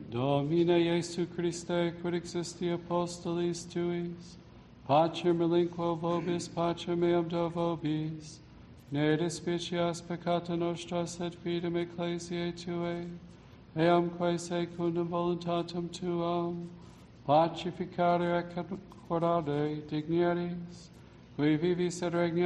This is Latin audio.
Domine Iesu Christe, quid existi apostolis tuis, Pacer melinquo vobis, pacer meam do vobis, ne despicias peccata nostra, sed fidem ecclesiae Tuae, eam quae secundum voluntatem Tuam, pacificare et concordare dignieris, qui vivis et regni